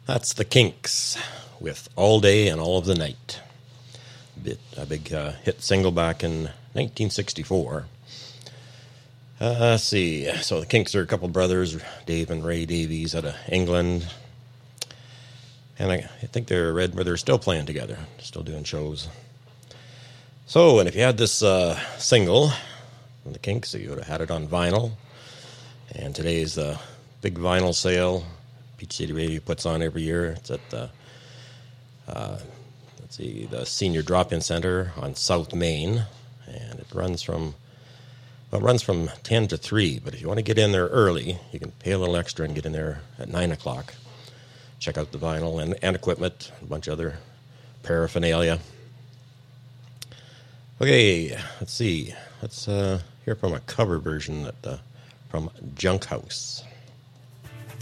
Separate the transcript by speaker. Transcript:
Speaker 1: That's the Kinks with All Day and All of the Night. A big hit single back in 1964. Let's see. So the Kinks are a couple brothers, Dave and Ray Davies, out of England. And I think they're still playing together, still doing shows. So, and if you had this single from the Kinks, you would have had it on vinyl. And today's the big vinyl sale Peach City Radio puts on every year. It's at the the Senior Drop-In Center on South Main, and it runs from 10 to 3. But if you want to get in there early, you can pay a little extra and get in there at 9 o'clock. Check out the vinyl and equipment, a bunch of other paraphernalia. Okay, let's see. Let's hear from a cover version from Junk House.